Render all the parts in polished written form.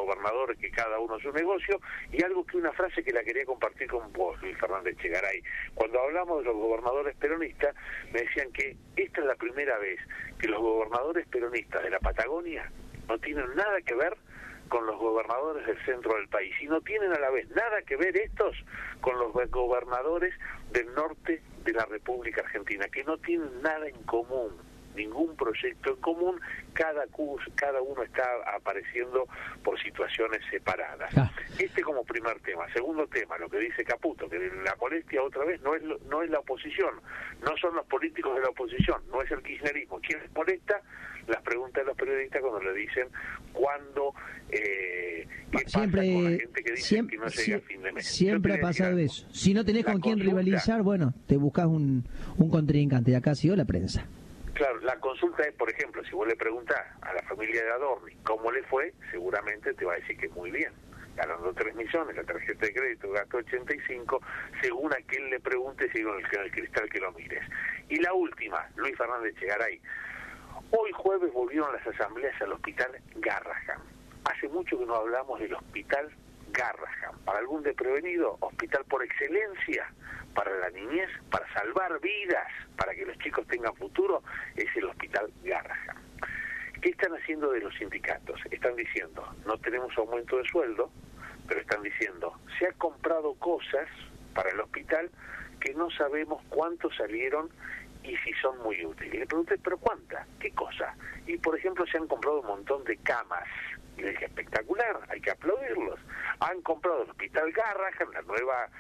gobernadores, que cada uno su negocio, y una frase que la quería compartir con vos, Luis Fernández Chegaray. Cuando hablamos de los gobernadores peronistas, me decían que esta es la primera vez que los gobernadores peronistas de la Patagonia no tienen nada que ver con los gobernadores del centro del país, y no tienen a la vez nada que ver estos con los gobernadores del norte de la República Argentina, que no tienen nada en común, ningún proyecto en común, cada uno está apareciendo por situaciones separadas. Este como primer tema. Segundo tema, lo que dice Caputo, que la molestia otra vez no es la oposición, no son los políticos de la oposición, no es el kirchnerismo. ¿Quién les molesta? Las preguntas de los periodistas cuando le dicen cuándo, qué pasa con la gente que dice que no llega a fin de mes. Siempre ha pasado eso. Si no tenés con quién rivalizar, bueno, te buscas un contrincante, y acá ha sido la prensa. Claro, la consulta es, por ejemplo, si vos le preguntás a la familia de Adorni cómo le fue, seguramente te va a decir que muy bien. Ganando 3 millones, la tarjeta de crédito gastó 85, según a quien le pregunte, si con el cristal que lo mires. Y la última, Luis Fernández Chegaray. Hoy jueves volvieron las asambleas al hospital Garrahan. Hace mucho que no hablamos del hospital Garrahan. Para algún desprevenido, hospital por excelencia para la niñez, para salvar vidas, para que los chicos tengan futuro, es el hospital Garrahan. ¿Qué están haciendo de los sindicatos? Están diciendo, no tenemos aumento de sueldo, pero están diciendo, se ha comprado cosas para el hospital que no sabemos cuánto salieron y si son muy útiles. Y le pregunté, ¿pero cuántas? ¿Qué cosa? Y por ejemplo se han comprado un montón de camas. Y le dije, espectacular, hay que aplaudirlos. Han comprado el hospital Garrahan, la nueva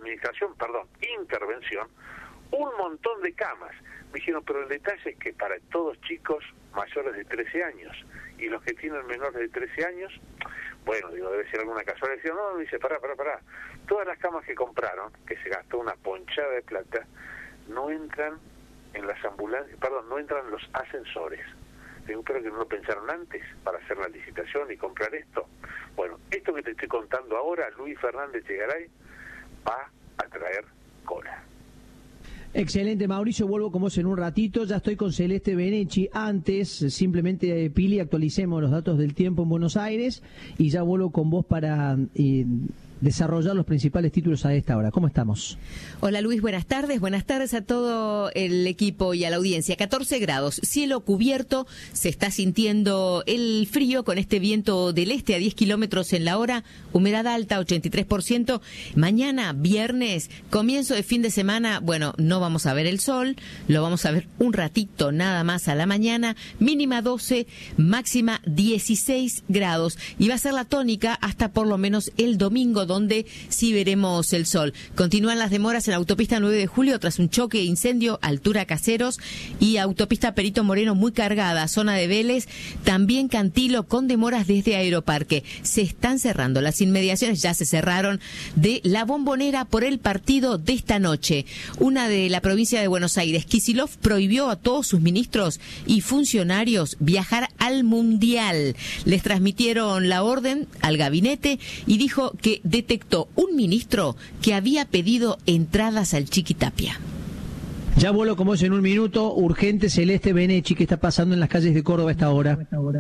intervención, un montón de camas. Me dijeron, pero el detalle es que para todos chicos mayores de 13 años, y los que tienen menores de 13 años, bueno, digo, debe ser alguna casualidad. No, dice, pará. Todas las camas que compraron, que se gastó una ponchada de plata, no entran en las ambulancias, no entran en los ascensores. Digo, pero que no lo pensaron antes para hacer la licitación y comprar esto. Bueno, esto que te estoy contando ahora, Luis Fernández Chegaray, va a traer cola. Excelente, Mauricio, vuelvo con vos en un ratito. Ya estoy con Celeste Benechi. Antes, simplemente, Pili, actualicemos los datos del tiempo en Buenos Aires y ya vuelvo con vos para desarrollar los principales títulos a esta hora. ¿Cómo estamos? Hola Luis, buenas tardes a todo el equipo y a la audiencia. 14 grados, cielo cubierto, se está sintiendo el frío con este viento del este a 10 kilómetros en la hora, humedad alta 83%. Mañana, viernes, comienzo de fin de semana, bueno, no vamos a ver el sol, lo vamos a ver un ratito nada más a la mañana, mínima 12, máxima 16 grados y va a ser la tónica hasta por lo menos el domingo, donde sí veremos el sol. Continúan las demoras en la autopista 9 de julio tras un choque e incendio, altura Caseros, y autopista Perito Moreno muy cargada, zona de Vélez, también Cantilo con demoras desde Aeroparque. Se están cerrando las inmediaciones, ya se cerraron, de la Bombonera por el partido de esta noche. Una de la provincia de Buenos Aires, Kicillof prohibió a todos sus ministros y funcionarios viajar al Mundial. Les transmitieron la orden al gabinete y dijo que detectó un ministro que había pedido entradas al Chiquitapia. Ya vuelo con vos en un minuto. Urgente, Celeste Benechi, ¿qué está pasando en las calles de Córdoba a esta hora?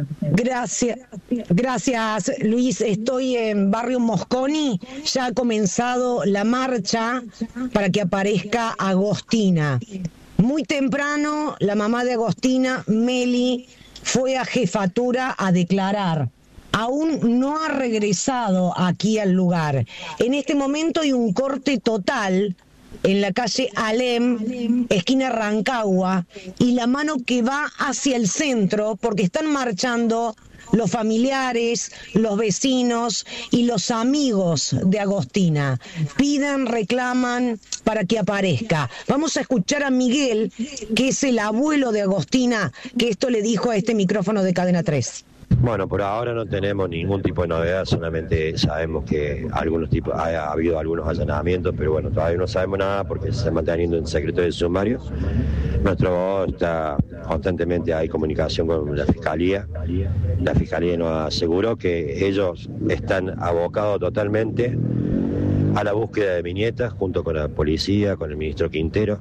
Gracias Luis. Estoy en barrio Mosconi. Ya ha comenzado la marcha para que aparezca Agostina. Muy temprano, la mamá de Agostina, Meli, fue a jefatura a declarar. Aún no ha regresado aquí al lugar. En este momento hay un corte total en la calle Alem, esquina Rancagua, y la mano que va hacia el centro, porque están marchando los familiares, los vecinos y los amigos de Agostina. Piden, reclaman para que aparezca. Vamos a escuchar a Miguel, que es el abuelo de Agostina, que esto le dijo a este micrófono de Cadena 3. Bueno, por ahora no tenemos ningún tipo de novedad, solamente sabemos que ha habido algunos allanamientos, pero bueno, todavía no sabemos nada porque se está manteniendo en secreto de sumario. Nuestro abogado está constantemente, hay comunicación con la Fiscalía. La Fiscalía nos aseguró que ellos están abocados totalmente a la búsqueda de mi nieta, junto con la policía, con el ministro Quintero.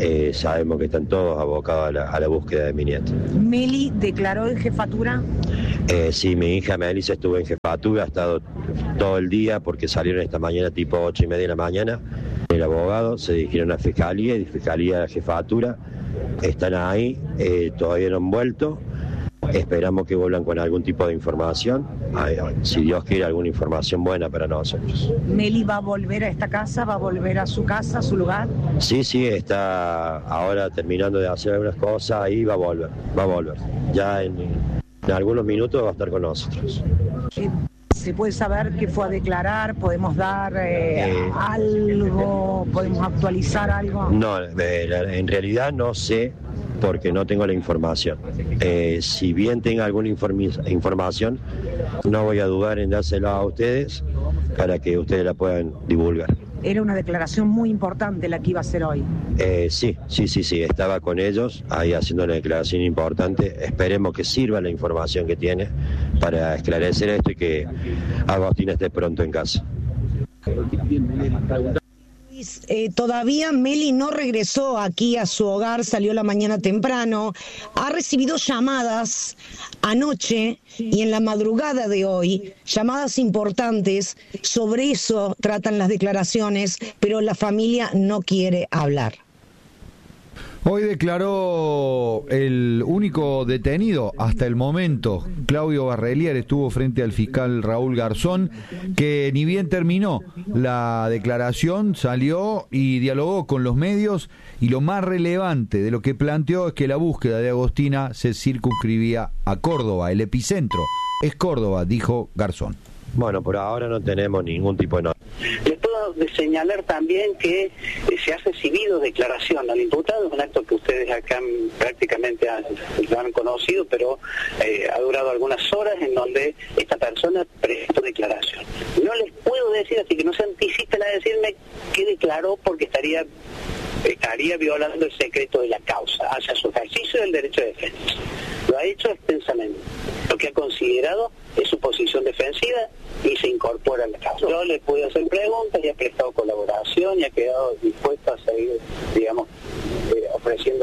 Sabemos que están todos abocados a la búsqueda de mi nieta. ¿Meli declaró en jefatura? Sí, mi hija Melissa estuvo en jefatura, ha estado todo el día porque salieron esta mañana tipo 8:30 de la mañana. El abogado se dirigieron a Fiscalía y de Fiscalía a Jefatura. Están ahí, todavía no han vuelto. Esperamos que vuelvan con algún tipo de información, si Dios quiere, alguna información buena para nosotros. ¿Meli va a volver a esta casa? ¿Va a volver a su casa, a su lugar? Sí, está ahora terminando de hacer algunas cosas, ahí va a volver. Ya en algunos minutos va a estar con nosotros. ¿Se puede saber qué fue a declarar? ¿Podemos dar algo? ¿Podemos actualizar algo? No, en realidad no sé, porque no tengo la información. Si bien tenga alguna información, no voy a dudar en dársela a ustedes para que ustedes la puedan divulgar. Era una declaración muy importante la que iba a hacer hoy. Sí, estaba con ellos ahí haciendo una declaración importante. Esperemos que sirva la información que tiene para esclarecer esto y que Agostina esté pronto en casa. Todavía Meli no regresó aquí a su hogar, salió la mañana temprano, ha recibido llamadas anoche y en la madrugada de hoy, llamadas importantes, sobre eso tratan las declaraciones, pero la familia no quiere hablar. Hoy declaró el único detenido hasta el momento. Claudio Barrelier estuvo frente al fiscal Raúl Garzón, que ni bien terminó la declaración, salió y dialogó con los medios, y lo más relevante de lo que planteó es que la búsqueda de Agostina se circunscribía a Córdoba, el epicentro es Córdoba, dijo Garzón. Bueno, por ahora no tenemos ningún tipo de novedad. Les puedo señalar también que se ha recibido declaración al imputado, es un acto que ustedes acá prácticamente lo han conocido, pero ha durado algunas horas en donde esta persona prestó declaración. No les puedo decir, así que no se anticipen a decirme qué declaró, porque estaría violando el secreto de la causa hacia su ejercicio del derecho de defensa. Lo ha hecho extensamente. Lo que ha considerado es su posición defensiva y se incorpora a la causa. Yo le pude hacer preguntas y ha prestado colaboración y ha quedado dispuesto a seguir, digamos, ofreciendo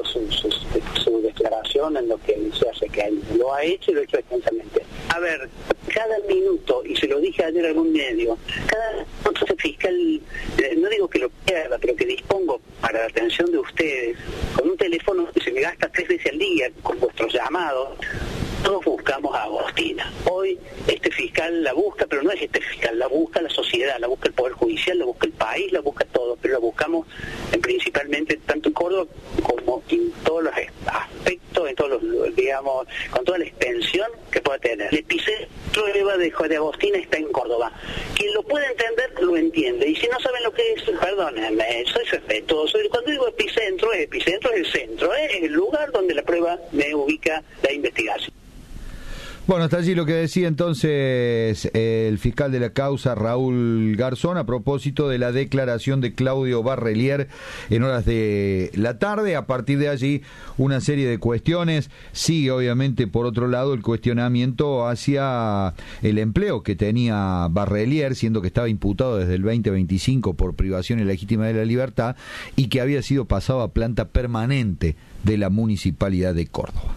su declaración en lo que se hace, que lo ha hecho y lo ha hecho extensamente. A ver, cada minuto, y se lo dije ayer a algún medio, cada minuto ese fiscal, no digo que lo pierda, pero que dispongo para la atención de ustedes, con un teléfono que se me gasta 3 veces al día, con vuestros llamados. Todos buscamos a Agostina. Hoy este fiscal la busca, pero no es este fiscal, la busca la sociedad, la busca el Poder Judicial, la busca el país, la busca todo, pero la buscamos principalmente tanto en Córdoba como en todos los aspectos, en todos los, digamos, con toda la extensión que pueda tener. El epicentro de Agostina está en Córdoba. Quien lo puede entender, lo entiende. Y si no saben lo que es, perdónenme, soy respetuoso. Cuando digo epicentro es el centro, es el lugar donde la prueba me ubica la investigación. Bueno, hasta allí lo que decía entonces el fiscal de la causa, Raúl Garzón, a propósito de la declaración de Claudio Barrelier en horas de la tarde. A partir de allí, una serie de cuestiones. Sigue, obviamente, por otro lado, el cuestionamiento hacia el empleo que tenía Barrelier, siendo que estaba imputado desde el 2025 por privación ilegítima de la libertad y que había sido pasado a planta permanente de la Municipalidad de Córdoba.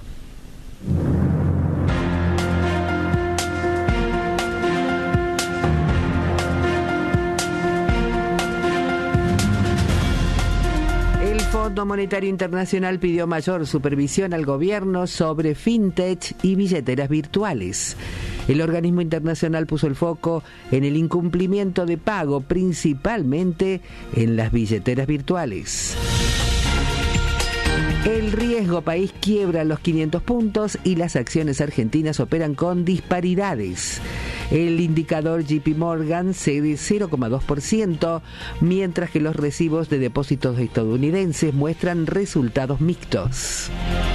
El Fondo Monetario Internacional pidió mayor supervisión al gobierno sobre fintech y billeteras virtuales. El organismo internacional puso el foco en el incumplimiento de pago, principalmente en las billeteras virtuales. El riesgo país quiebra los 500 puntos y las acciones argentinas operan con disparidades. El indicador JP Morgan cede 0,2%, mientras que los recibos de depósitos estadounidenses muestran resultados mixtos.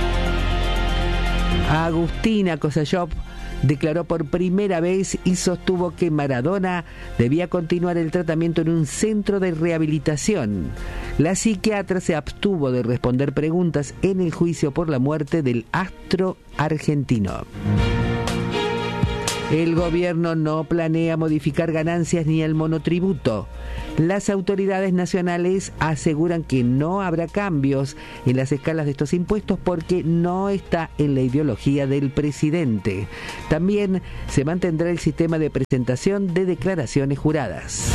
Agustina Kosachov declaró por primera vez y sostuvo que Maradona debía continuar el tratamiento en un centro de rehabilitación. La psiquiatra se abstuvo de responder preguntas en el juicio por la muerte del astro argentino. El gobierno no planea modificar ganancias ni el monotributo. Las autoridades nacionales aseguran que no habrá cambios en las escalas de estos impuestos porque no está en la ideología del presidente. También se mantendrá el sistema de presentación de declaraciones juradas.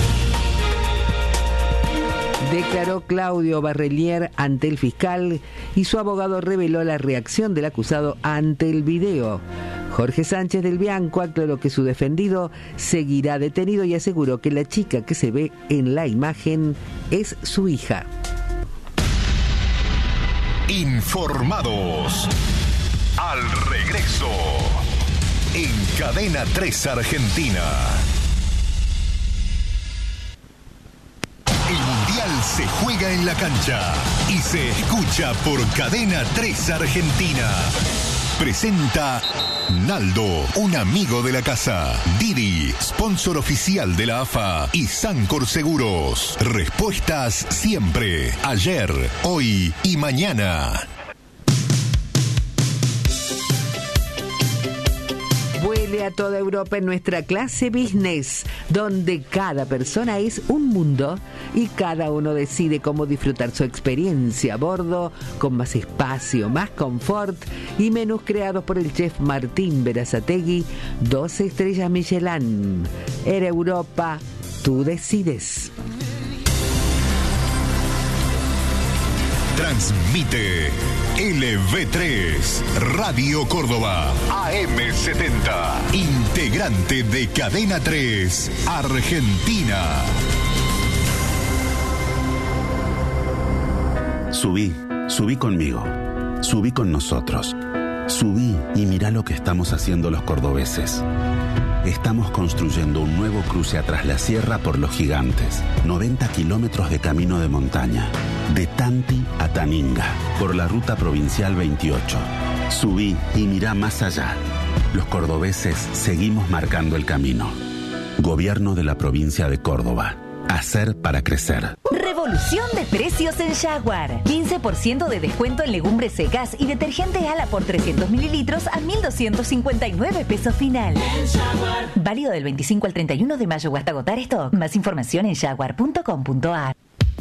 Declaró Claudio Barrelier ante el fiscal y su abogado reveló la reacción del acusado ante el video. Jorge Sánchez del Bianco aclaró que su defendido seguirá detenido y aseguró que la chica que se ve en la imagen es su hija. Informados. Al regreso. En Cadena 3 Argentina. El Mundial se juega en la cancha y se escucha por Cadena 3 Argentina. Presenta Naldo, un amigo de la casa. Didi, sponsor oficial de la AFA. Y Sancor Seguros. Respuestas siempre. Ayer, hoy y mañana. Vuele a toda Europa en nuestra clase business, donde cada persona es un mundo y cada uno decide cómo disfrutar su experiencia a bordo, con más espacio, más confort y menús creados por el chef Martín Berazategui, 2 estrellas Michelin. Era Europa, tú decides. Transmite LV3, Radio Córdoba, AM70, integrante de Cadena 3, Argentina. Subí conmigo, subí con nosotros, subí y mirá lo que estamos haciendo los cordobeses. Estamos construyendo un nuevo cruce atrás la sierra por Los Gigantes, 90 kilómetros de camino de montaña, de Tanti a Taninga, por la ruta provincial 28. Subí y mirá más allá. Los cordobeses seguimos marcando el camino. Gobierno de la provincia de Córdoba. Hacer para crecer. Revolución de precios en Jaguar. 15% de descuento en legumbres secas y detergente Ala por 300 mililitros a 1.259 pesos final. Válido del 25 al 31 de mayo o hasta agotar stock. Más información en jaguar.com.ar.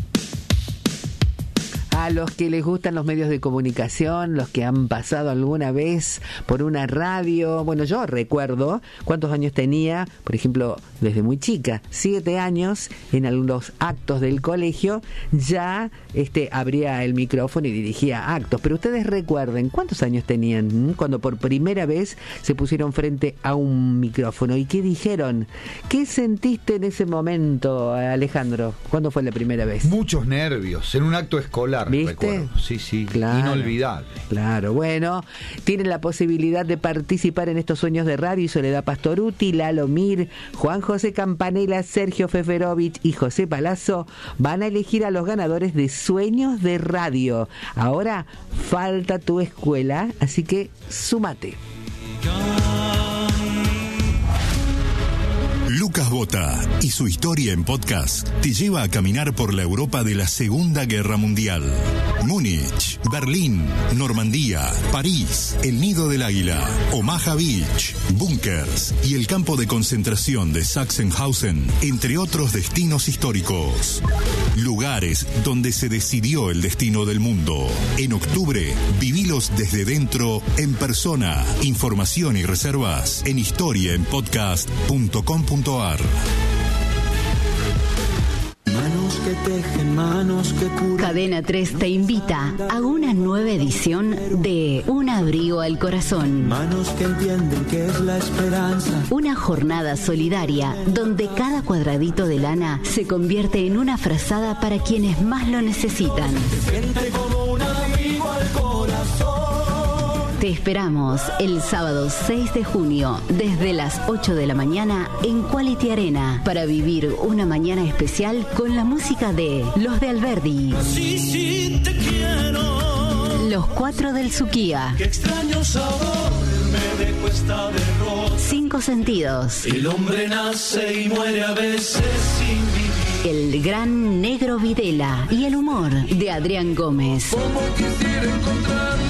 A los que les gustan los medios de comunicación, los que han pasado alguna vez por una radio. Bueno, yo recuerdo cuántos años tenía, por ejemplo, desde muy chica, 7 años, en algunos actos del colegio, ya abría el micrófono y dirigía actos. Pero ustedes recuerden, ¿cuántos años tenían cuando por primera vez se pusieron frente a un micrófono? ¿Y qué dijeron? ¿Qué sentiste en ese momento, Alejandro? ¿Cuándo fue la primera vez? Muchos nervios, en un acto escolar. ¿Viste? Recuerdo. Sí, claro, inolvidable. Claro, bueno, tienen la posibilidad de participar en estos sueños de radio y Soledad Pastoruti, Lalo Mir, Juan José Campanella, Sergio Feferovich y José Palazzo van a elegir a los ganadores de Sueños de Radio. Ahora falta tu escuela, así que súmate. Lucas Bota y su historia en podcast te lleva a caminar por la Europa de la Segunda Guerra Mundial. Múnich, Berlín, Normandía, París, el Nido del Águila, Omaha Beach, búnkers y el campo de concentración de Sachsenhausen, entre otros destinos históricos. Lugares donde se decidió el destino del mundo. En octubre, vivilos desde dentro, en persona. Información y reservas en historiaenpodcast.com.ar. Manos que tejen, manos que curan. Cadena 3 te invita a una nueva edición de Un abrigo al corazón. Manos que entienden que es la esperanza. Una jornada solidaria donde cada cuadradito de lana se convierte en una frazada para quienes más lo necesitan. Se siente como un abrigo al corazón. Te esperamos el sábado 6 de junio desde las 8 de la mañana en Quality Arena para vivir una mañana especial con la música de Los de Alberdi, Sí, te quiero. Los 4 del Suquía, Qué extraño sabor me dejó esta derrota. 5 Sentidos, El hombre nace y muere a veces sin vivir. el gran Negro Videla y el humor de Adrián Gómez. Como quisiera encontrarla.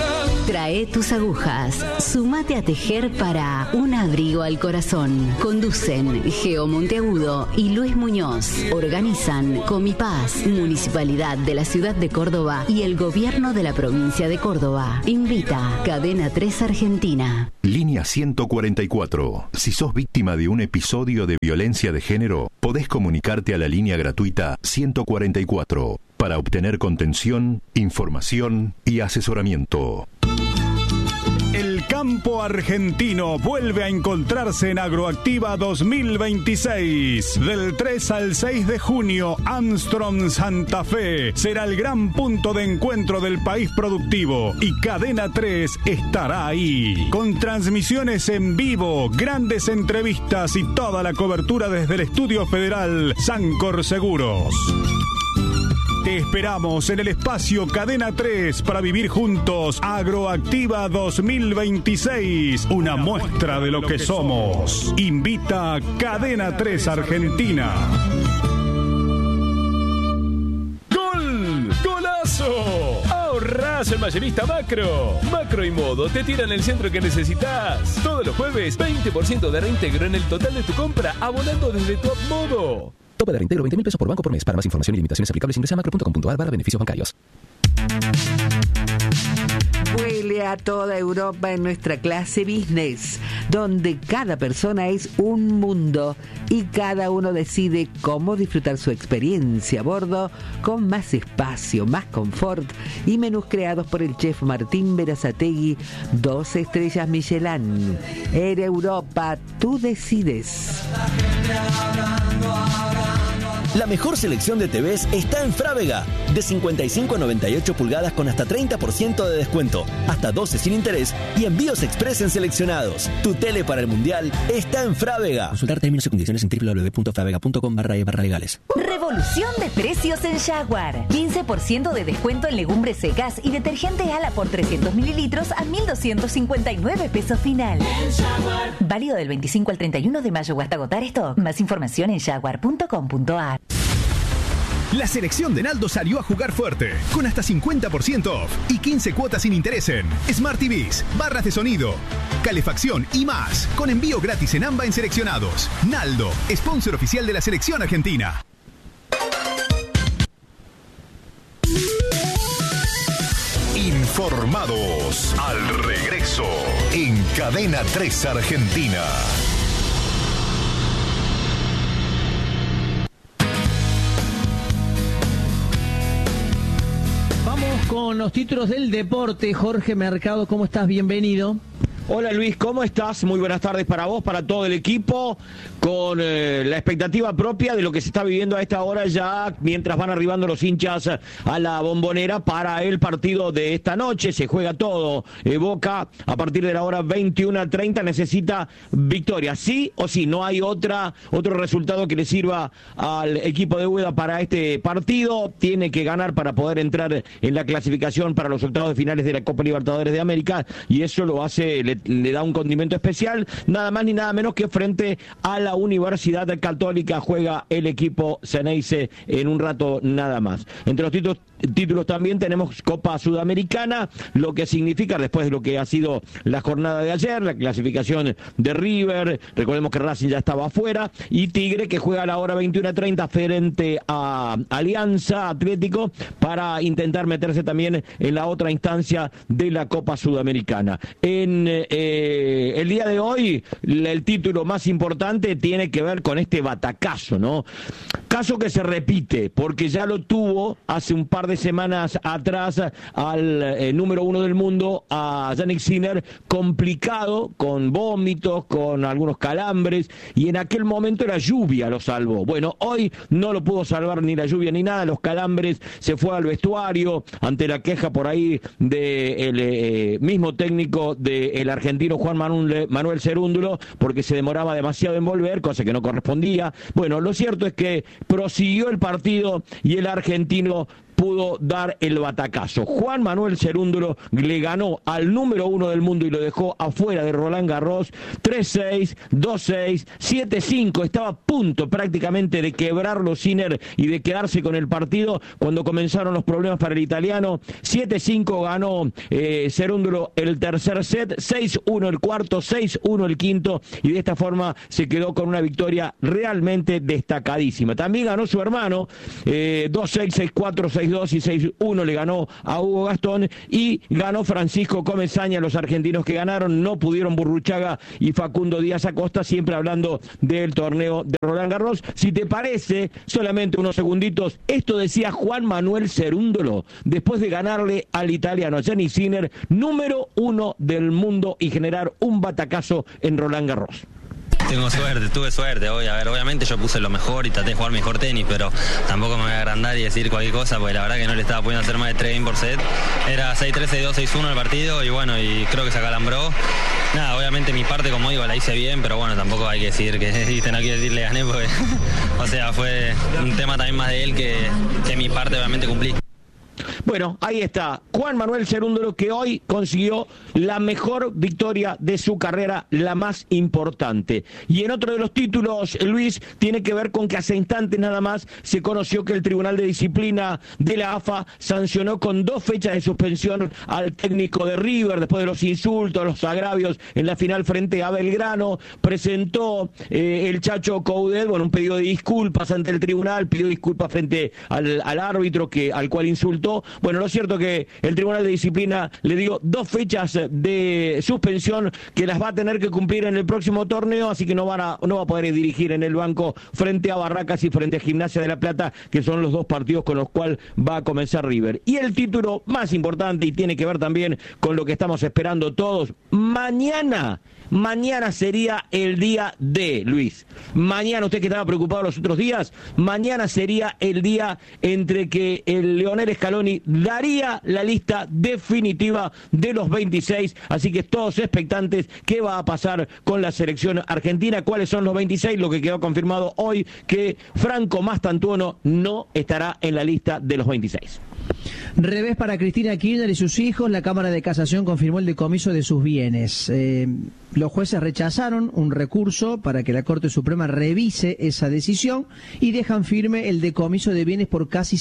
Trae tus agujas. Sumate a tejer para un abrigo al corazón. Conducen Geo Monteagudo y Luis Muñoz. Organizan Comipaz, Municipalidad de la Ciudad de Córdoba y el Gobierno de la Provincia de Córdoba. Invita Cadena 3 Argentina. Línea 144. Si sos víctima de un episodio de violencia de género, podés comunicarte a la línea gratuita 144 para obtener contención, información y asesoramiento. El campo argentino vuelve a encontrarse en Agroactiva 2026. Del 3 al 6 de junio, Armstrong Santa Fe será el gran punto de encuentro del país productivo y Cadena 3 estará ahí. Con transmisiones en vivo, grandes entrevistas y toda la cobertura desde el Estudio Federal Sancor Seguros. Te esperamos en el espacio Cadena 3 para vivir juntos Agroactiva 2026, una muestra de lo que somos. Invita a Cadena 3 Argentina. ¡Gol! ¡Golazo! Ahorrás en Mayorista Macro. Macro y Modo te tiran el centro que necesitas. Todos los jueves, 20% de reintegro en el total de tu compra, abonando desde tu app Modo. Tope de reintegro 20.000 pesos por banco por mes. Para más información y limitaciones aplicables ingresa a macro.com.ar/beneficios bancarios. Huele a toda Europa en nuestra clase business, donde cada persona es un mundo y cada uno decide cómo disfrutar su experiencia a bordo con más espacio, más confort y menús creados por el chef Martín Berazategui, 2 estrellas Michelin. Air Europa, tú decides. La mejor selección de TVs está en Frávega. De 55 a 98 pulgadas con hasta 30% de descuento, hasta 12 sin interés y envíos express en seleccionados. Tu tele para el Mundial está en Frávega. Consultar términos y condiciones en www.fravega.com/legales. Revolución de precios en Jaguar. 15% de descuento en legumbres secas y detergentes Ala por 300 mililitros a 1.259 pesos final. Válido del 25 al 31 de mayo o hasta agotar stock. Más información en jaguar.com.ar. La selección de Naldo salió a jugar fuerte, con hasta 50% off y 15 cuotas sin interés en Smart TVs, barras de sonido, calefacción y más, con envío gratis en AMBA en seleccionados. Naldo, sponsor oficial de la selección argentina. Informados al regreso en Cadena 3 Argentina. Con los títulos del deporte, Jorge Mercado, ¿cómo estás? Bienvenido. Hola Luis, ¿cómo estás? Muy buenas tardes para vos, para todo el equipo, con la expectativa propia de lo que se está viviendo a esta hora ya, mientras van arribando los hinchas a la Bombonera para el partido de esta noche. Se juega todo. Boca, a partir de la hora 21:30, necesita victoria. Sí o sí, no hay otro resultado que le sirva al equipo de Úbeda para este partido. Tiene que ganar para poder entrar en la clasificación para los octavos de finales de la Copa Libertadores de América, y eso lo hace, le da un condimento especial, nada más ni nada menos que frente a la Universidad Católica. Juega el equipo Ceneice en un rato nada más. Entre los títulos también tenemos Copa Sudamericana, lo que significa, después de lo que ha sido la jornada de ayer, la clasificación de River, recordemos que Racing ya estaba afuera, y Tigre, que juega a la hora 21:30 frente a Alianza Atlético para intentar meterse también en la otra instancia de la Copa Sudamericana. En el día de hoy, el título más importante tiene que ver con este batacazo, ¿no? Caso que se repite, porque ya lo tuvo hace un par de semanas atrás al número 1 del mundo, a Jannik Sinner, complicado, con vómitos, con algunos calambres, y en aquel momento la lluvia lo salvó. Bueno, hoy no lo pudo salvar ni la lluvia ni nada, los calambres, se fue al vestuario ante la queja por ahí del mismo técnico del argentino Juan Manuel Cerúndulo, porque se demoraba demasiado en volver, cosa que no correspondía. Bueno, lo cierto es que prosiguió el partido y el argentino pudo dar el batacazo. Juan Manuel Cerúndolo le ganó al número 1 del mundo y lo dejó afuera de Roland Garros 3-6, 2-6, 7-5. Estaba a punto prácticamente de quebrarlo Sinner y de quedarse con el partido cuando comenzaron los problemas para el italiano. 7-5 ganó Cerúndolo el tercer set, 6-1 el cuarto, 6-1 el quinto, y de esta forma se quedó con una victoria realmente destacadísima. También ganó su hermano, 2-6, 6-4, 6-2 y 6-1 le ganó a Hugo Gastón, y ganó Francisco Comesaña. Los argentinos que ganaron no pudieron, Burruchaga y Facundo Díaz Acosta, siempre hablando del torneo de Roland Garros. Si te parece, solamente unos segunditos, esto decía Juan Manuel Cerúndolo después de ganarle al italiano Gianni Sinner, número 1 del mundo, y generar un batacazo en Roland Garros. Tuve suerte hoy. A ver, obviamente yo puse lo mejor y traté de jugar mejor tenis, pero tampoco me voy a agrandar y decir cualquier cosa, porque la verdad que no le estaba pudiendo hacer más de 3 games por set. Era 6-3, 6-2, 6-1 el partido, y bueno, y creo que se acalambró. Nada, obviamente mi parte, como digo, la hice bien, pero bueno, tampoco hay que decir que, no quiero decir le gané, porque, o sea, fue un tema también más de él que mi parte obviamente cumplí. Bueno, ahí está Juan Manuel Cerúndolo, que hoy consiguió la mejor victoria de su carrera, la más importante. Y en otro de los títulos, Luis, tiene que ver con que hace instantes nada más se conoció que el Tribunal de Disciplina de la AFA sancionó con 2 fechas de suspensión al técnico de River después de los insultos, los agravios en la final frente a Belgrano. Presentó el Chacho Coudet, bueno, un pedido de disculpas ante el tribunal, pidió disculpas frente al árbitro al cual insultó. Bueno, lo cierto que el Tribunal de Disciplina le dio 2 fechas de suspensión que las va a tener que cumplir en el próximo torneo, así que no va a poder dirigir en el banco frente a Barracas y frente a Gimnasia de La Plata, que son los 2 partidos con los cuales va a comenzar River. Y el título más importante, y tiene que ver también con lo que estamos esperando todos, Mañana sería el día de, Luis. Mañana, usted que estaba preocupado los otros días, mañana sería el día entre que el Leonel Scaloni daría la lista definitiva de los 26. Así que todos expectantes, ¿qué va a pasar con la selección argentina? ¿Cuáles son los 26? Lo que quedó confirmado hoy, que Franco Mastantuono no estará en la lista de los 26. Revés para Cristina Kirchner y sus hijos. La Cámara de Casación confirmó el decomiso de sus bienes. Los jueces rechazaron un recurso para que la Corte Suprema revise esa decisión y dejan firme el decomiso de bienes por casi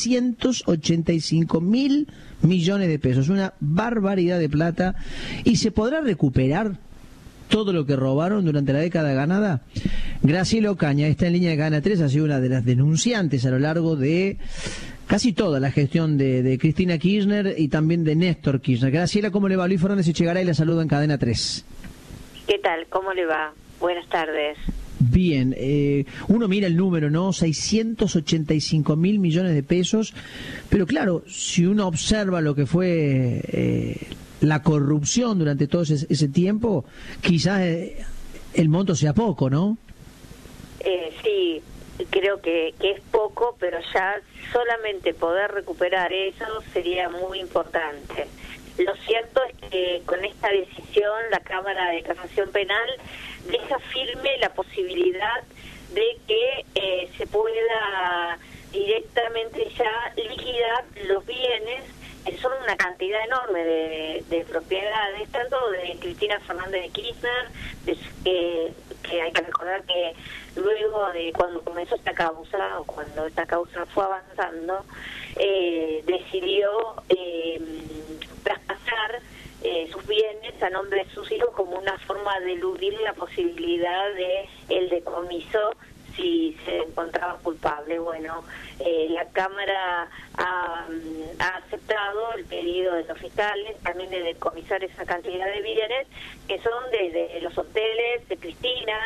685.000 millones de pesos. Una barbaridad de plata. ¿Y se podrá recuperar todo lo que robaron durante la década ganada? Graciela Ocaña está en línea de Cadena 3, ha sido una de las denunciantes a lo largo de casi toda la gestión de Cristina Kirchner y también de Néstor Kirchner. Graciela, ¿cómo le va? Luis Fernández Echegaray la saluda en Cadena 3. ¿Qué tal? ¿Cómo le va? Buenas tardes. Bien, uno mira el número, ¿no? 685.000 millones de pesos, pero claro, si uno observa lo que fue la corrupción durante todo ese tiempo, quizás el monto sea poco, ¿no? Sí, creo que es poco, pero ya solamente poder recuperar eso sería muy importante. Lo cierto es que con esta decisión la Cámara de Casación Penal deja firme la posibilidad de que se pueda directamente ya liquidar los bienes, que son una cantidad enorme de propiedades, tanto de Cristina Fernández de Kirchner, que hay que recordar que luego de cuando comenzó esta causa, o cuando esta causa fue avanzando, decidió traspasar sus bienes a nombre de sus hijos como una forma de eludir la posibilidad de el decomiso si se encontraba culpable. Bueno, la Cámara ha aceptado el pedido de los fiscales también de decomisar esa cantidad de bienes, que son desde los hoteles de Cristina,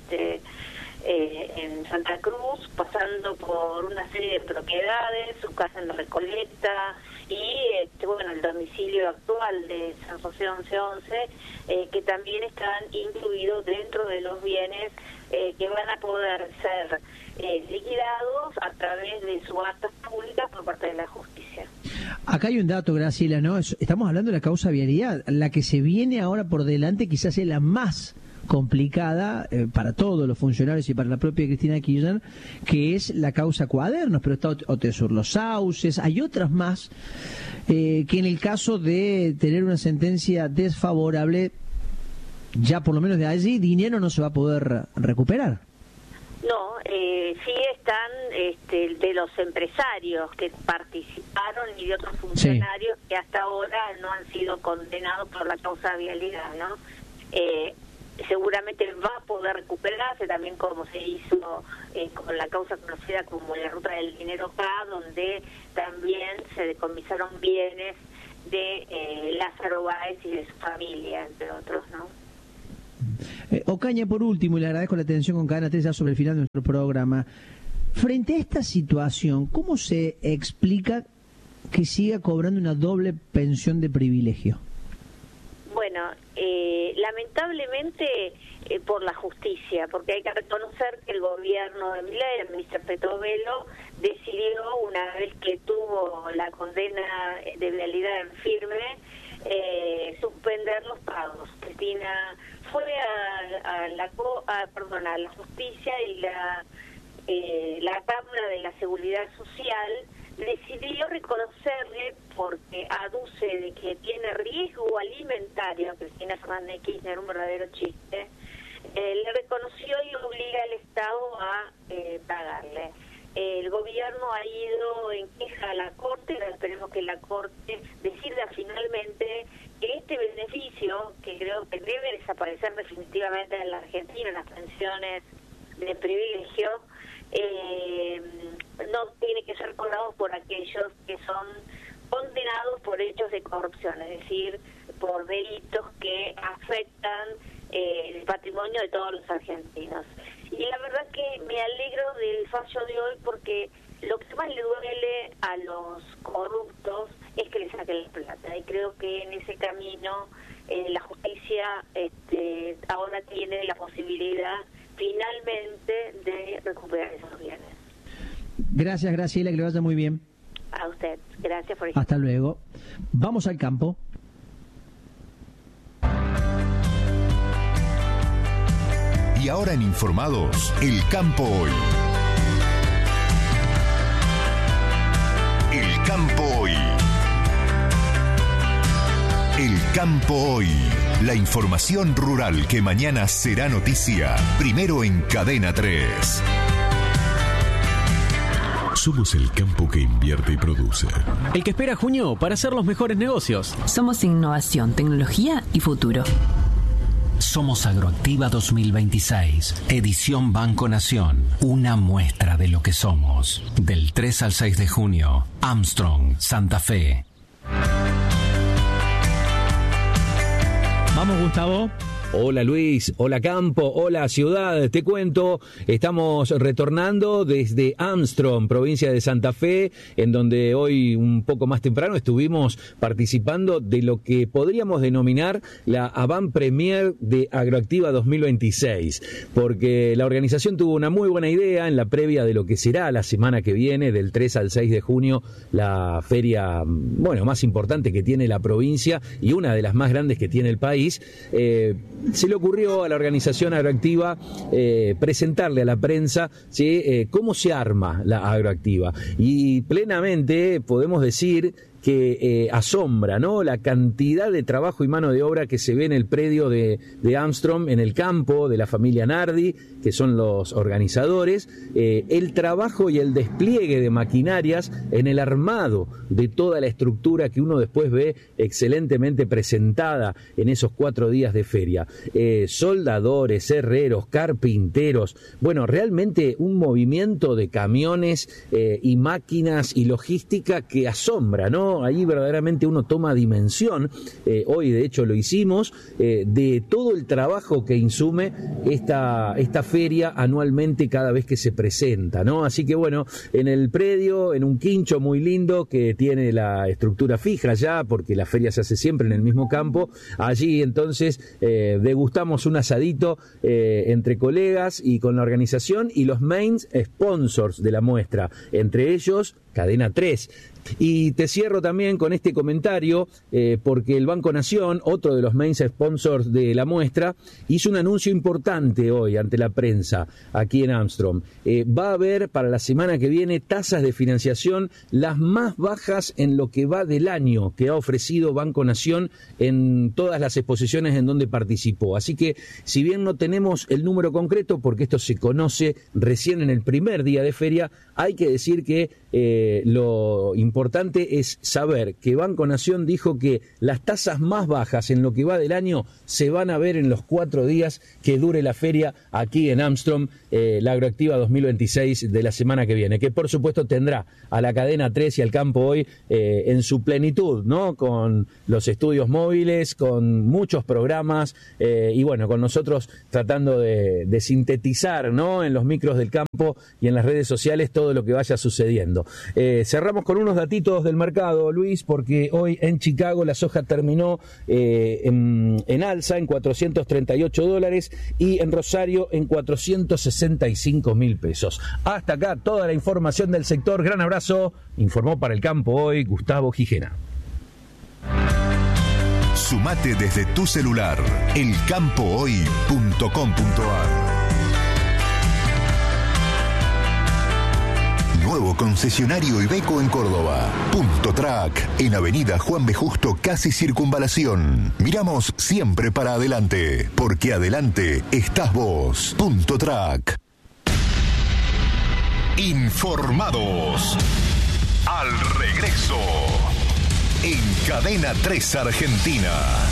en Santa Cruz, pasando por una serie de propiedades, su casa en la Recoleta y bueno, el domicilio actual de San José 1111, que también están incluidos dentro de los bienes que van a poder ser liquidados a través de subastas públicas por parte de la justicia. Acá hay un dato, Graciela, ¿no? Estamos hablando de la causa vialidad. La que se viene ahora por delante quizás es la más complicada para todos los funcionarios y para la propia Cristina Kirchner, que es la causa Cuadernos, pero está Otesur Los Sauces, hay otras más que en el caso de tener una sentencia desfavorable, ya por lo menos de allí, dinero no se va a poder recuperar. No, sí están de los empresarios que participaron y de otros funcionarios que hasta ahora no han sido condenados por la causa de vialidad, ¿no? Seguramente va a poder recuperarse también como se hizo con la causa conocida como la ruta del dinero K, donde también se decomisaron bienes de Lázaro Báez y de su familia, entre otros, ¿no? Ocaña, por último, y le agradezco la atención con Cadena 3 ya sobre el final de nuestro programa. Frente a esta situación, ¿cómo se explica que siga cobrando una doble pensión de privilegio? Bueno, lamentablemente por la justicia, porque hay que reconocer que el gobierno de Milei, el ministro Petovelo, decidió, una vez que tuvo la condena de vialidad en firme, suspender los pagos. Cristina fue a la justicia y la Cámara de la Seguridad Social decidió reconocerle, porque aduce de que tiene riesgo alimentario, Cristina Fernández Kirchner, un verdadero chiste, le reconoció y obliga al Estado a pagarle. El gobierno ha ido en queja a la Corte, pero esperemos que la Corte decida finalmente que este beneficio, que creo que debe desaparecer definitivamente en la Argentina, las pensiones de privilegio, no tiene que ser cobrado por aquellos que son condenados por hechos de corrupción, es decir, por delitos que afectan el patrimonio de todos los argentinos. Y la verdad que me alegro del fallo de hoy, porque lo que más le duele a los corruptos es que le saquen la plata, y creo que en ese camino la justicia ahora tiene la posibilidad finalmente de recuperar esos bienes. Gracias, Graciela, que le vaya muy bien. A usted, gracias por Hasta luego. Vamos al campo. Y ahora en Informados, el campo hoy. El campo hoy. El campo hoy. La información rural que mañana será noticia. Primero en Cadena 3. Somos el campo que invierte y produce. El que espera junio para hacer los mejores negocios. Somos innovación, tecnología y futuro. Somos Agroactiva 2026, edición Banco Nación, una muestra de lo que somos. Del 3 al 6 de junio, Armstrong, Santa Fe. Vamos, Gustavo. Hola Luis, hola campo, hola ciudad, te cuento, estamos retornando desde Armstrong, provincia de Santa Fe, en donde hoy un poco más temprano estuvimos participando de lo que podríamos denominar la Avant Premier de Agroactiva 2026, porque la organización tuvo una muy buena idea en la previa de lo que será la semana que viene, del 3 al 6 de junio, la feria, más importante que tiene la provincia y una de las más grandes que tiene el país. Se le ocurrió a la organización Agroactiva presentarle a la prensa, ¿sí?, cómo se arma la Agroactiva. Y plenamente podemos decir que asombra, ¿no?, la cantidad de trabajo y mano de obra que se ve en el predio de Armstrong, en el campo de la familia Nardi, que son los organizadores, el trabajo y el despliegue de maquinarias en el armado de toda la estructura que uno después ve excelentemente presentada en esos 4 días de feria. Soldadores, herreros, carpinteros, realmente un movimiento de camiones y máquinas y logística que asombra, ¿no? Ahí verdaderamente uno toma dimensión, hoy de hecho lo hicimos, de todo el trabajo que insume esta feria anualmente cada vez que se presenta, ¿no? Así que en el predio, en un quincho muy lindo que tiene la estructura fija ya, porque la feria se hace siempre en el mismo campo, allí entonces degustamos un asadito entre colegas y con la organización y los main sponsors de la muestra, entre ellos Cadena 3. Y te cierro cierro también con este comentario, porque el Banco Nación, otro de los main sponsors de la muestra, hizo un anuncio importante hoy ante la prensa aquí en Armstrong. Va a haber para la semana que viene tasas de financiación las más bajas en lo que va del año que ha ofrecido Banco Nación en todas las exposiciones en donde participó. Así que, si bien no tenemos el número concreto, porque esto se conoce recién en el primer día de feria, hay que decir que lo importante es saber que Banco Nación dijo que las tasas más bajas en lo que va del año se van a ver en los 4 días que dure la feria aquí en Armstrong, la Agroactiva 2026 de la semana que viene, que por supuesto tendrá a la cadena 3 y al Campo Hoy en su plenitud, ¿no? Con los estudios móviles, con muchos programas y bueno, con nosotros tratando de sintetizar, ¿no? En los micros del campo y en las redes sociales todo lo que vaya sucediendo. Cerramos con unos datitos del mercado, Luis, porque hoy en Chicago la soja terminó en alza en $438 y en Rosario en 465.000 pesos. Hasta acá toda la información del sector. Gran abrazo. Informó para el Campo Hoy Gustavo Gijena. Sumate desde tu celular, elcampohoy.com.ar. Nuevo concesionario Iveco en Córdoba. Punto Track, en Avenida Juan B. Justo, casi Circunvalación. Miramos siempre para adelante, porque adelante estás vos. Punto Track. Informados. Al regreso. En Cadena 3 Argentina.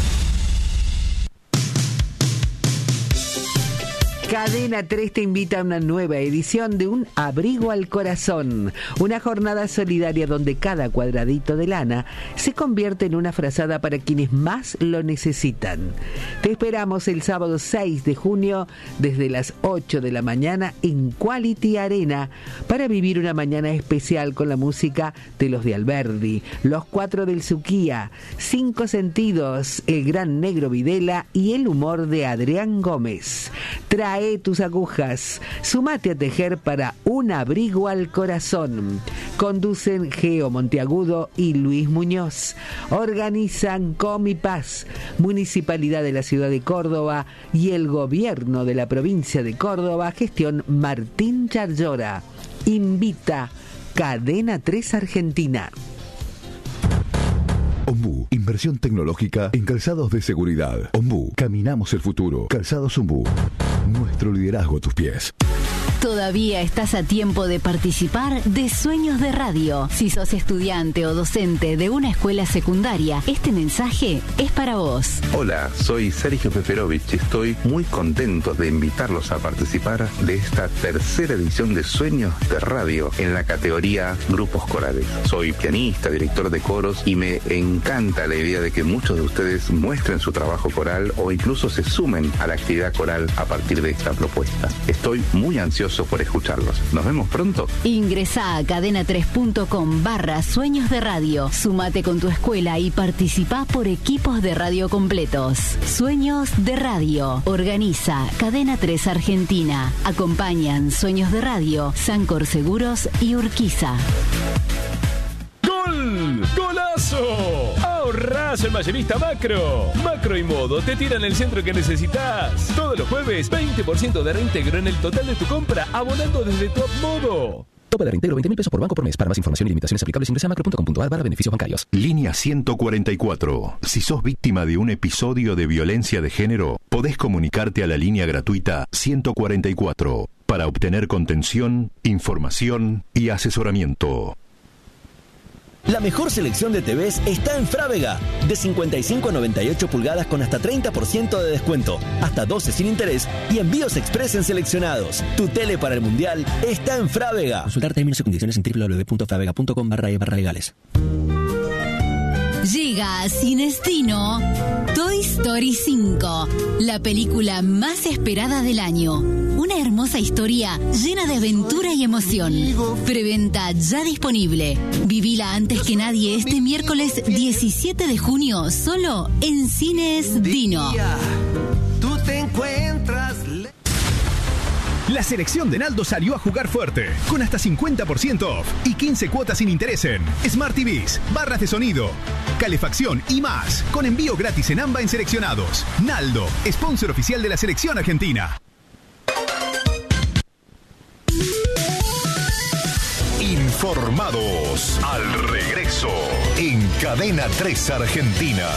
Cadena 3 te invita a una nueva edición de Un Abrigo al Corazón, una jornada solidaria donde cada cuadradito de lana se convierte en una frazada para quienes más lo necesitan. Te esperamos el sábado 6 de junio desde las 8 de la mañana en Quality Arena para vivir una mañana especial con la música de los de Alberdi, los 4 del Suquía, 5 Sentidos, el Gran Negro Videla y el humor de Adrián Gómez. Trae tus agujas, sumate a tejer para Un Abrigo al Corazón. Conducen Geo Monteagudo y Luis Muñoz. Organizan Comipaz, Municipalidad de la Ciudad de Córdoba y el Gobierno de la Provincia de Córdoba, gestión Martín Charllora. Invita Cadena 3 Argentina. Ombú, inversión tecnológica en calzados de seguridad. Ombú, caminamos el futuro. Calzados Ombú, nuestro liderazgo a tus pies. Todavía estás a tiempo de participar de Sueños de Radio. Si sos estudiante o docente de una escuela secundaria, este mensaje es para vos. Hola, soy Sergio Peperovich y estoy muy contento de invitarlos a participar de esta tercera edición de Sueños de Radio en la categoría Grupos Corales. Soy pianista, director de coros y me encanta la idea de que muchos de ustedes muestren su trabajo coral o incluso se sumen a la actividad coral a partir de esta propuesta. Estoy muy ansioso por escucharlos. Nos vemos pronto. Ingresá a cadena3.com/Sueños de Radio. Sumate con tu escuela y participá por equipos de radio completos. Sueños de Radio. Organiza Cadena 3 Argentina. Acompañan Sueños de Radio, Sancor Seguros y Urquiza. ¡Gol! ¡Golazo! ¡Ahorrás el mayorista Macro! Macro y Modo te tiran el centro que necesitas. Todos los jueves, 20% de reintegro en el total de tu compra, abonando desde Top Modo. Tope de reintegro 20.000 pesos por banco por mes. Para más información y limitaciones aplicables ingresa a macro.com.ar/beneficios bancarios. Línea 144. Si sos víctima de un episodio de violencia de género, podés comunicarte a la línea gratuita 144 para obtener contención, información y asesoramiento. La mejor selección de TVs está en Frávega. De 55 a 98 pulgadas con hasta 30% de descuento, hasta 12 sin interés y envíos express en seleccionados. Tu tele para el Mundial está en Frávega. Consultar términos y condiciones en www.fravega.com/legales. Llega a Cinestino Toy Story 5, la película más esperada del año. Una hermosa historia llena de aventura y emoción. Preventa ya disponible. Vivila antes que nadie este miércoles 17 de junio, solo en Cines Dino. Tú te encuentras. La selección de Naldo salió a jugar fuerte, con hasta 50% off y 15 cuotas sin interés en Smart TVs, barras de sonido, calefacción y más, con envío gratis en AMBA en seleccionados. Naldo, sponsor oficial de la selección argentina. Informados al regreso en Cadena 3 Argentina.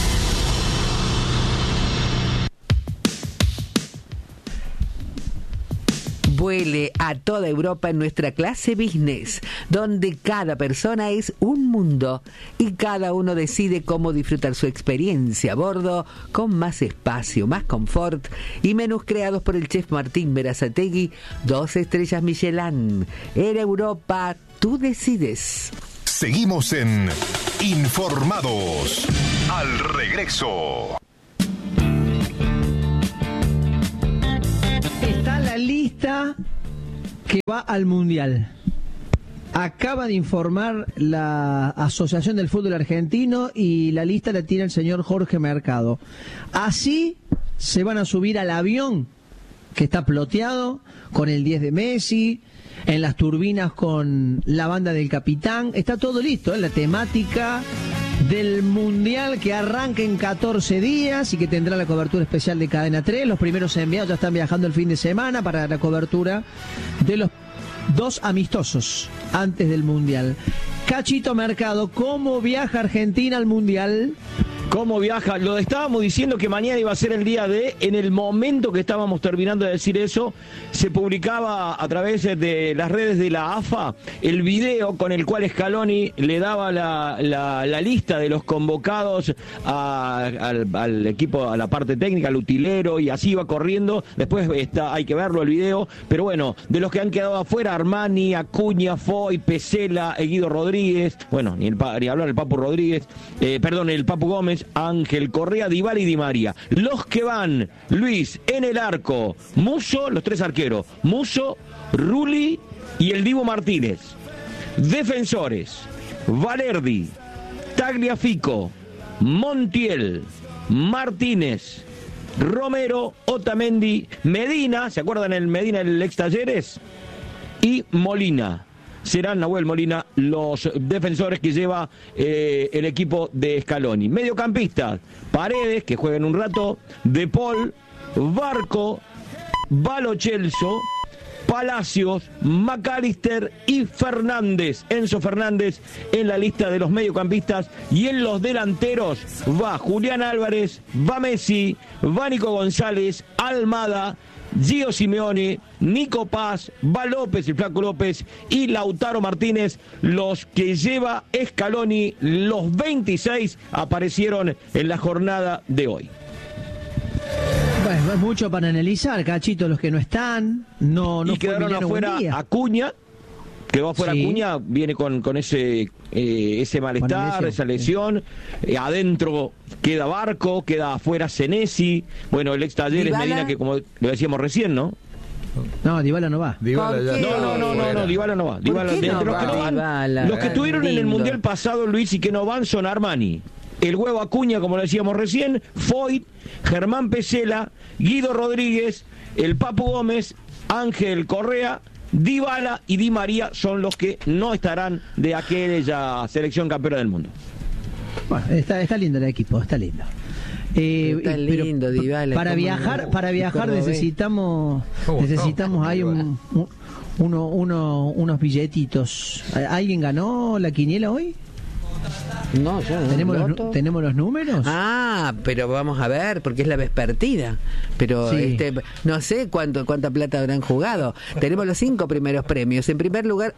Vuele a toda Europa en nuestra clase business, donde cada persona es un mundo y cada uno decide cómo disfrutar su experiencia a bordo con más espacio, más confort y menús creados por el chef Martín Berazategui, 2 estrellas Michelin. En Europa, tú decides. Seguimos en Informados al regreso. Está la lista que va al Mundial. Acaba de informar la Asociación del Fútbol Argentino y la lista la tiene el señor Jorge Mercado. Así se van a subir al avión que está ploteado con el 10 de Messi, en las turbinas con la banda del capitán. Está todo listo, la temática del Mundial que arranca en 14 días y que tendrá la cobertura especial de Cadena 3. Los primeros enviados ya están viajando el fin de semana para la cobertura de los 2 amistosos antes del Mundial. Cachito Mercado, ¿cómo viaja Argentina al Mundial? ¿Cómo viaja? Lo estábamos diciendo que mañana iba a ser el día de, en el momento que estábamos terminando de decir eso, se publicaba a través de las redes de la AFA el video con el cual Scaloni le daba la lista de los convocados al equipo, a la parte técnica, al utilero, y así iba corriendo. Después hay que verlo el video, pero bueno, de los que han quedado afuera, Armani, Acuña, Foy, Pesela, Guido Rodríguez, bueno, ni hablar del Papu Rodríguez, el Papu Gómez, Ángel Correa, Dybala y Di María. Los que van, Luis, en el arco, Musso, los 3 arqueros, Musso, Rulli y el Dibu Martínez. Defensores, Valerdi, Tagliafico, Montiel, Martínez, Romero, Otamendi, Medina, ¿se acuerdan el Medina, el ex Talleres? Y Molina. Serán Nahuel Molina los defensores que lleva el equipo de Scaloni. Mediocampistas, Paredes, que juegan un rato, De Paul, Barco, Lo Celso, Palacios, McAllister y Fernández. Enzo Fernández en la lista de los mediocampistas. Y en los delanteros va Julián Álvarez, va Messi, va Nico González, Almada, Gio Simeone, Nico Paz, va López, el Flaco López y Lautaro Martínez, los que lleva Scaloni. Los 26 aparecieron en la jornada de hoy. Bueno, es mucho para analizar, Cachito, los que no están, no y quedaron afuera Acuña, quedó afuera, sí. Acuña viene con ese malestar, esa lesión. Adentro queda Barco, queda afuera Senesi, bueno, el ex Talleres Medina, que como lo decíamos recién, ¿no? No, Dybala no va. No, Dybala no va. Los que estuvieron en el Mundial pasado, Luis, y que no van son Armani, el Huevo Acuña, como lo decíamos recién, Foyt, Germán Pesela, Guido Rodríguez, el Papu Gómez, Ángel Correa, Dybala y Di María son los que no estarán de aquella selección campeona del mundo. Bueno, está lindo el equipo, está lindo. Está lindo, Dybala. Para viajar necesitamos ahí unos billetitos. ¿Alguien ganó la quiniela hoy? No, yo no. ¿Tenemos los números? Ah, pero vamos a ver, porque es la vespertina. Pero sí. No sé cuánta plata habrán jugado. Tenemos los 5 primeros premios. En primer lugar,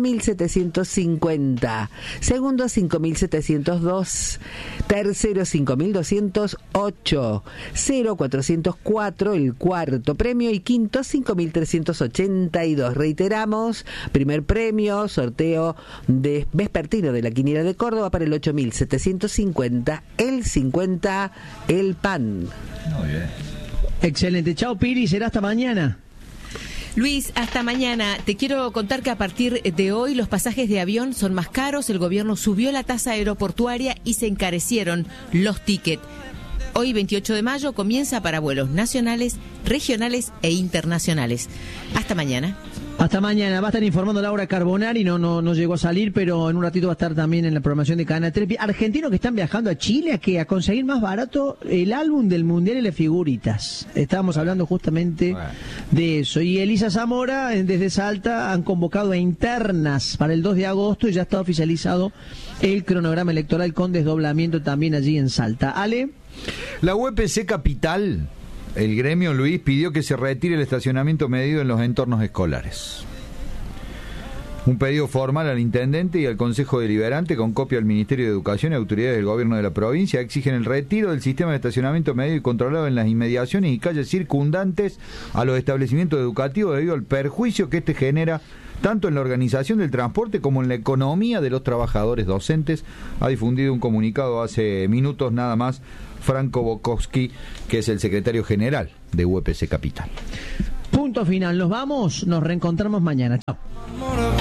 8.750. Segundo, 5.702. Tercero, 5.208. 0.404 el cuarto premio. Y quinto, 5.382. Reiteramos, primer premio, sorteo de vespertino de la quiniela de Córdoba para el 8.750, el 50, el pan. Muy bien. Excelente. Chao, Piri. Será hasta mañana. Luis, hasta mañana. Te quiero contar que a partir de hoy los pasajes de avión son más caros. El gobierno subió la tasa aeroportuaria y se encarecieron los tickets. Hoy, 28 de mayo, comienza para vuelos nacionales, regionales e internacionales. Hasta mañana. Hasta mañana. Va a estar informando Laura Carbonari, no llegó a salir, pero en un ratito va a estar también en la programación de Canal 3. Argentinos que están viajando a Chile a conseguir más barato el álbum del Mundial y las figuritas. Estábamos hablando justamente de eso. Y Elisa Zamora, desde Salta, han convocado a internas para el 2 de agosto y ya está oficializado el cronograma electoral con desdoblamiento también allí en Salta. Ale. La UPC Capital, el gremio, Luis, pidió que se retire el estacionamiento medido en los entornos escolares. Un pedido formal al intendente y al Consejo Deliberante con copia al Ministerio de Educación y autoridades del gobierno de la provincia exigen el retiro del sistema de estacionamiento medido y controlado en las inmediaciones y calles circundantes a los establecimientos educativos debido al perjuicio que este genera tanto en la organización del transporte como en la economía de los trabajadores docentes. Ha difundido un comunicado hace minutos nada más Franco Bokowski, que es el secretario general de UPC Capital. Punto final. Nos vamos, nos reencontramos mañana. Chao.